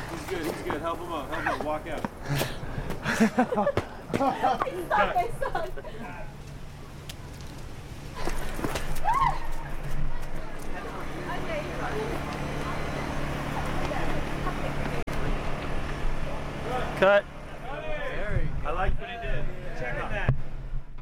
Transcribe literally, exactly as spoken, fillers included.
He's good, he's good. Help him up, help him up. Walk out. I suck, I suck. Cut. I like what he did. Check on that.